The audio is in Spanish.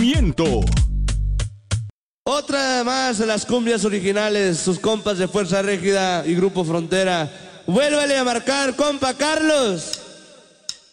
movimiento. Otra más de las cumbias originales, sus compas de Fuerza Régida y Grupo Frontera. Vuélvale a marcar, compa Carlos.